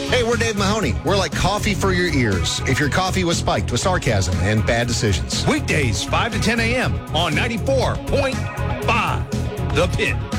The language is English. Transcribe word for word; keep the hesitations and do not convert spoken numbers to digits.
Hey, we're Dave Mahoney. We're like coffee for your ears. If your coffee was spiked with sarcasm and bad decisions. Weekdays, five to ten a.m. on ninety-four point five The Pit.